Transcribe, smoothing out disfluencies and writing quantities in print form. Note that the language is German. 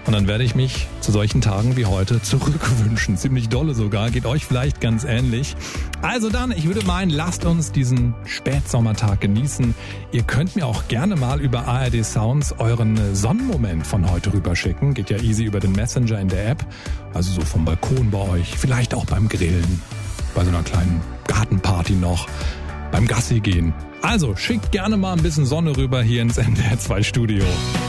Und dann werde ich mich zu solchen Tagen wie heute zurückwünschen. Ziemlich dolle sogar. Geht euch vielleicht ganz ähnlich. Also dann, ich würde meinen, lasst uns diesen Spätsommertag genießen. Ihr könnt mir auch gerne mal über ARD Sounds euren Sonnenmoment von heute rüberschicken. Geht ja easy über den Messenger in der App. Also so vom Balkon bei euch. Vielleicht auch beim Grillen. Bei so einer kleinen Gartenparty noch. Beim Gassi gehen. Also schickt gerne mal ein bisschen Sonne rüber hier ins NDR 2 Studio.